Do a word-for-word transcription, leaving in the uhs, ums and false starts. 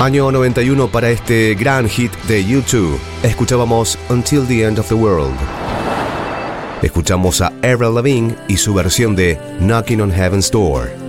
Año noventa y uno para este gran hit de U dos. Escuchábamos Until the End of the World. Escuchamos a Avril Lavigne y su versión de Knocking on Heaven's Door.